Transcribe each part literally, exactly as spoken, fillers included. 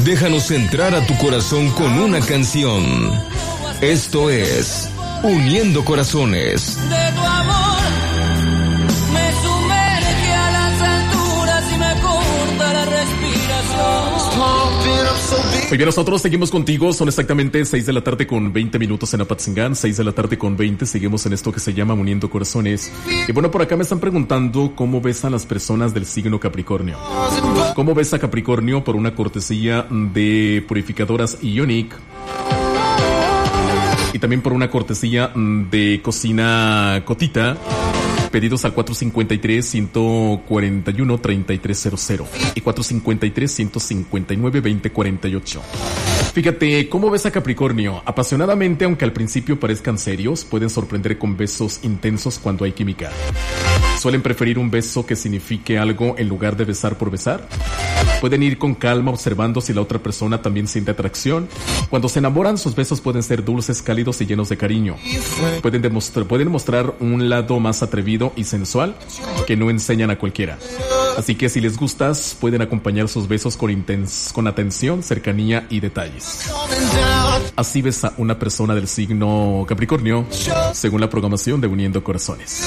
Déjanos entrar a tu corazón con una canción. Esto es Uniendo Corazones. De tu amor me sumerge a las alturas y me corta la respiración. Muy bien, nosotros seguimos contigo. Son exactamente seis de la tarde con veinte minutos en Apatzingán, seis de la tarde con veinte. Seguimos en esto que se llama Uniendo Corazones. Y bueno, por acá me están preguntando cómo ves a las personas del signo Capricornio. ¿Cómo ves a Capricornio? Por una cortesía de Purificadoras Ionic. Y también por una cortesía de Cocina Cotita. Pedidos al cuatro cinco tres, uno cuatro uno, tres tres cero cero y cuatro cinco tres, uno cinco nueve, dos cero cuatro ocho. Fíjate, ¿cómo ves a Capricornio? Apasionadamente, aunque al principio parezcan serios, pueden sorprender con besos intensos cuando hay química. ¿Suelen preferir un beso que signifique algo en lugar de besar por besar? Pueden ir con calma observando si la otra persona también siente atracción. Cuando se enamoran, sus besos pueden ser dulces, cálidos y llenos de cariño. Pueden demostrar, pueden mostrar un lado más atrevido y sensual que no enseñan a cualquiera. Así que si les gustas, pueden acompañar sus besos con, intens- con atención, cercanía y detalles. Así ves a una persona del signo Capricornio, según la programación de Uniendo Corazones.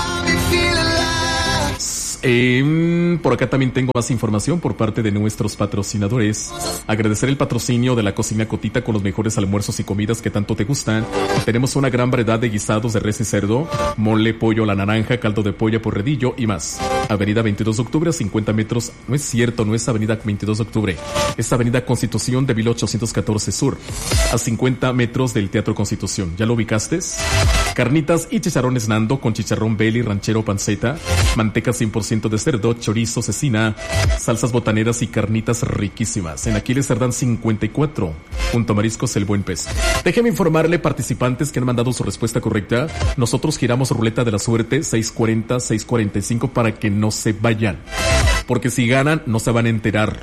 Eh, por acá también tengo más información por parte de nuestros patrocinadores. Agradecer el patrocinio de la Cocina Cotita con los mejores almuerzos y comidas que tanto te gustan. Tenemos una gran variedad de guisados de res y cerdo, mole, pollo a la naranja, caldo de pollo por redillo y más. Avenida veintidós de octubre a cincuenta metros. No es cierto, no es Avenida veintidós de octubre. Es Avenida Constitución de mil ochocientos catorce Sur, a cincuenta metros del Teatro Constitución. ¿Ya lo ubicaste? Carnitas y chicharrones Nando con chicharrón Belly, ranchero, panceta, manteca cien por ciento de cerdo, chorizo, cecina, salsas botaneras y carnitas riquísimas. En Aquiles Cerdán cincuenta y cuatro, junto a Mariscos El Buen Pez. Déjeme informarle, participantes que han mandado su respuesta correcta. Nosotros giramos ruleta de la suerte seiscientos cuarenta, seiscientos cuarenta y cinco para que no se vayan, porque si ganan no se van a enterar.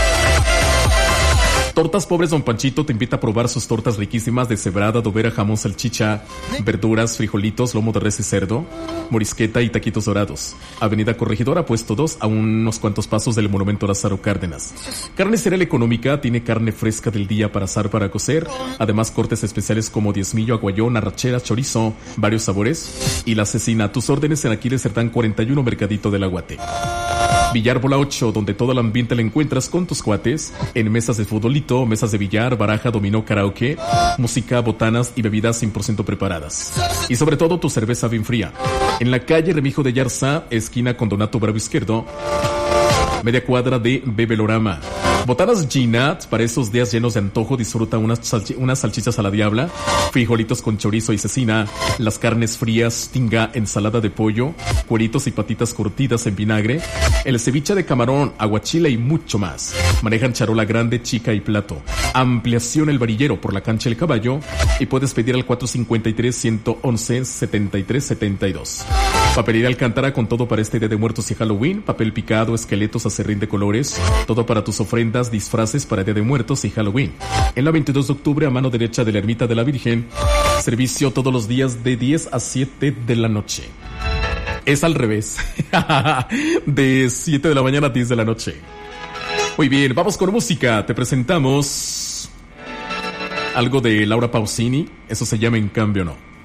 Tortas Pobres Don Panchito te invita a probar sus tortas riquísimas de cebrada, adobera, jamón, salchicha, verduras, frijolitos, lomo de res y cerdo, morisqueta y taquitos dorados. Avenida Corregidora, puesto dos, a unos cuantos pasos del Monumento Lázaro Cárdenas. Carne cereal económica, tiene carne fresca del día para asar, para cocer. Además, cortes especiales como diezmillo, aguayón, arrachera, chorizo, varios sabores. Y la cecina, a tus órdenes en Aquiles Cerdán cuarenta y uno, Mercadito del Aguate. Billar Bola ocho, donde todo el ambiente lo encuentras con tus cuates, en mesas de futbolito, mesas de billar, baraja, dominó, karaoke, música, botanas y bebidas cien por ciento preparadas. Y sobre todo tu cerveza bien fría. En la calle Remijo de Yarza, esquina con Donato Bravo Izquierdo, media cuadra de Bebelorama. Botanas Ginat, para esos días llenos de antojo, disfruta unas, salchi- unas salchichas a la diabla, frijolitos con chorizo y cecina, las carnes frías, tinga, ensalada de pollo, cueritos y patitas curtidas en vinagre, el ceviche de camarón, aguachile y mucho más. Manejan charola grande, chica y plato. Ampliación El Varillero por la cancha El Caballo y puedes pedir al cuatro cinco tres, uno uno uno, siete tres siete dos. Papelería Alcántara con todo para este Día de Muertos y Halloween, papel picado, esqueletos, acerrín de colores, todo para tus ofrendas, disfraces para Día de Muertos y Halloween. En la veintidós de octubre, a mano derecha de la Ermita de la Virgen, servicio todos los días de diez a siete de la noche. Es al revés, de siete de la mañana a diez de la noche. Muy bien, vamos con música, te presentamos algo de Laura Pausini, eso se llama En Cambio No.